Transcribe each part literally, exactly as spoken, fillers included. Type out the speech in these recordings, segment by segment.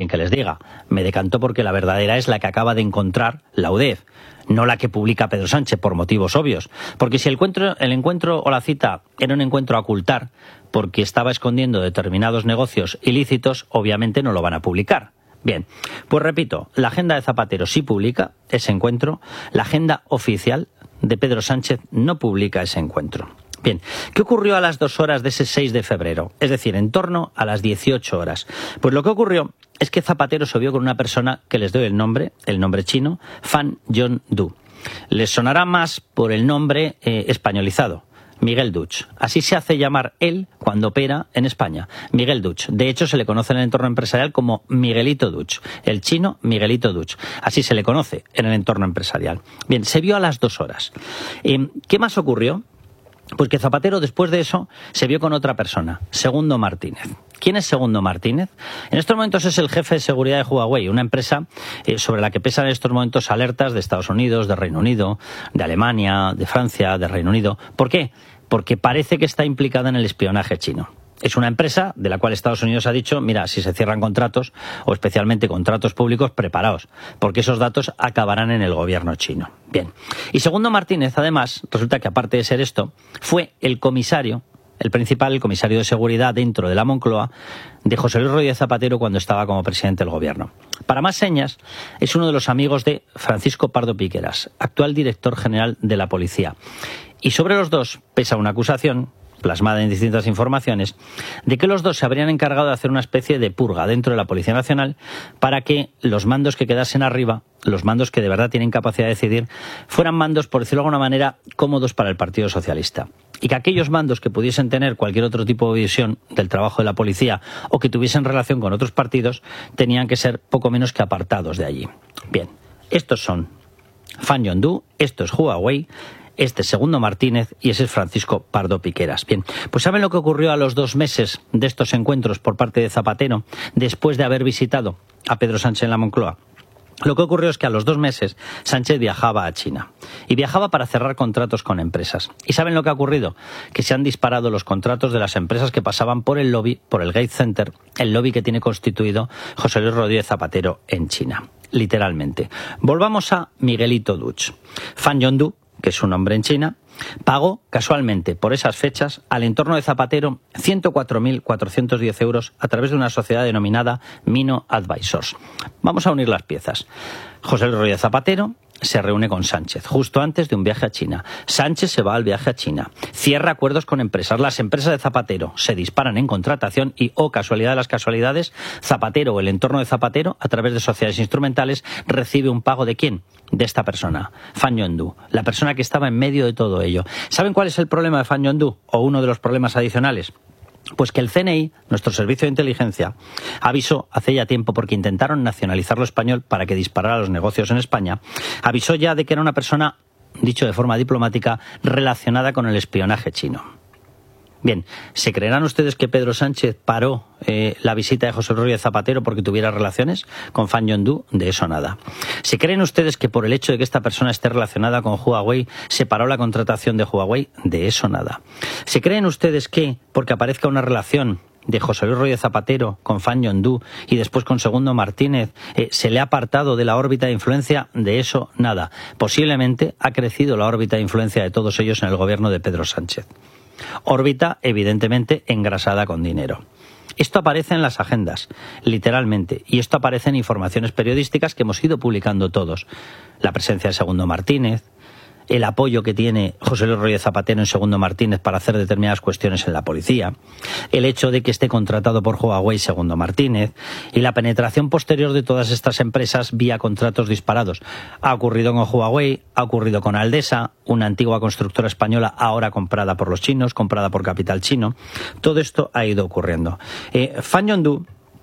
quieren que les diga? Me decanto porque la verdadera es la que acaba de encontrar la U D E F, no la que publica Pedro Sánchez, por motivos obvios. Porque si el encuentro, el encuentro o la cita era un encuentro a ocultar porque estaba escondiendo determinados negocios ilícitos, obviamente no lo van a publicar. Bien, pues repito, la agenda de Zapatero sí publica ese encuentro, la agenda oficial de Pedro Sánchez no publica ese encuentro. Bien, ¿qué ocurrió a las dos horas de ese seis de febrero? Es decir, en torno a las dieciocho horas. Pues lo que ocurrió es que Zapatero se vio con una persona que les doy el nombre, el nombre chino, Fan Yong-du. Les sonará más por el nombre eh, españolizado, Miguel Duch. Así se hace llamar él cuando opera en España, Miguel Duch. De hecho, se le conoce en el entorno empresarial como Miguelito Duch, el chino Miguelito Duch. Así se le conoce en el entorno empresarial. Bien, se vio a las dos horas. Eh, ¿Qué más ocurrió? Pues que Zapatero, después de eso, se vio con otra persona, Segundo Martínez. ¿Quién es Segundo Martínez? En estos momentos es el jefe de seguridad de Huawei, una empresa eh, sobre la que pesan en estos momentos alertas de Estados Unidos, de Reino Unido, de Alemania, de Francia, de Reino Unido. ¿Por qué? Porque parece que está implicada en el espionaje chino. Es una empresa de la cual Estados Unidos ha dicho, mira, si se cierran contratos, o especialmente contratos públicos, preparaos, porque esos datos acabarán en el gobierno chino. Bien. Y Segundo Martínez, además, resulta que aparte de ser esto, fue el comisario, el principal, el comisario de seguridad dentro de la Moncloa, de José Luis Rodríguez Zapatero cuando estaba como presidente del gobierno. Para más señas, es uno de los amigos de Francisco Pardo Piqueras, actual director general de la policía. Y sobre los dos pesa una acusación, plasmada en distintas informaciones, de que los dos se habrían encargado de hacer una especie de purga dentro de la Policía Nacional para que los mandos que quedasen arriba, los mandos que de verdad tienen capacidad de decidir, fueran mandos, por decirlo de alguna manera, cómodos para el Partido Socialista. Y que aquellos mandos que pudiesen tener cualquier otro tipo de visión del trabajo de la policía o que tuviesen relación con otros partidos, tenían que ser poco menos que apartados de allí. Bien, estos son Fan Yong-du, esto es Huawei, este es Segundo Martínez y ese es Francisco Pardo Piqueras. Bien, pues ¿saben lo que ocurrió a los dos meses de estos encuentros por parte de Zapatero, después de haber visitado a Pedro Sánchez en la Moncloa? Lo que ocurrió es que a los dos meses Sánchez viajaba a China y viajaba para cerrar contratos con empresas. ¿Y saben lo que ha ocurrido? Que se han disparado los contratos de las empresas que pasaban por el lobby, por el Gate Center, el lobby que tiene constituido José Luis Rodríguez Zapatero en China, literalmente. Volvamos a Miguelito Duch. Fan Yong-du, que es su nombre en China, pagó casualmente por esas fechas al entorno de Zapatero ciento cuatro mil cuatrocientos diez euros a través de una sociedad denominada Mino Advisors. Vamos a unir las piezas. José Luis Rodríguez Zapatero se reúne con Sánchez justo antes de un viaje a China. Sánchez se va al viaje a China, cierra acuerdos con empresas. Las empresas de Zapatero se disparan en contratación y, oh casualidad de las casualidades, Zapatero o el entorno de Zapatero, a través de sociedades instrumentales, recibe un pago ¿de quién? De esta persona, Fan Yong-du, la persona que estaba en medio de todo ello. ¿Saben cuál es el problema de Fan Yong-du? O uno de los problemas adicionales. Pues que el C N I, nuestro servicio de inteligencia, avisó hace ya tiempo, porque intentaron nacionalizar lo español para que disparara los negocios en España, avisó ya de que era una persona, dicho de forma diplomática, relacionada con el espionaje chino. Bien, ¿se creerán ustedes que Pedro Sánchez paró eh, la visita de José Rodríguez Zapatero porque tuviera relaciones con Fan Yong-du? De eso nada. ¿Se creen ustedes que por el hecho de que esta persona esté relacionada con Huawei se paró la contratación de Huawei? De eso nada. ¿Se creen ustedes que porque aparezca una relación de José Luis Rodríguez Zapatero con Fan Yong-du y después con Segundo Martínez eh, se le ha apartado de la órbita de influencia? De eso nada. Posiblemente ha crecido la órbita de influencia de todos ellos en el gobierno de Pedro Sánchez. Órbita, evidentemente, engrasada con dinero. Esto aparece en las agendas, literalmente, y esto aparece en informaciones periodísticas que hemos ido publicando todos. La presencia de Segundo Martínez, el apoyo que tiene José Luis Rodríguez Zapatero en Segundo Martínez para hacer determinadas cuestiones en la policía, el hecho de que esté contratado por Huawei Segundo Martínez y la penetración posterior de todas estas empresas vía contratos disparados. Ha ocurrido con Huawei, ha ocurrido con Aldesa, una antigua constructora española ahora comprada por los chinos, comprada por capital chino. Todo esto ha ido ocurriendo. Eh, Fan Yong-du,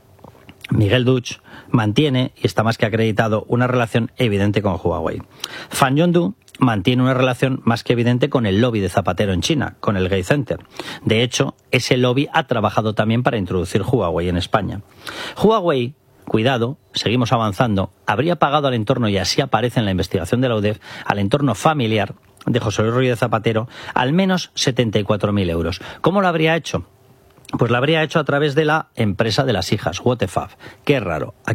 Miguel Duch, mantiene, y está más que acreditado, una relación evidente con Huawei. Fan Yong-du mantiene una relación más que evidente con el lobby de Zapatero en China, con el Gate Center. De hecho, ese lobby ha trabajado también para introducir Huawei en España. Huawei, cuidado, seguimos avanzando, habría pagado al entorno, y así aparece en la investigación de la U D E F, al entorno familiar de José Luis Rodríguez Zapatero, al menos setenta y cuatro mil euros. ¿Cómo lo habría hecho? Pues lo habría hecho a través de la empresa de las hijas, What the Fuck. Qué raro.